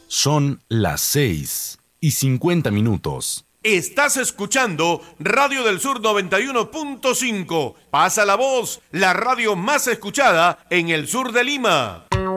Son las 6:50. Estás escuchando Radio del Sur 91.5. Pasa la voz, la radio más escuchada en el sur de Lima.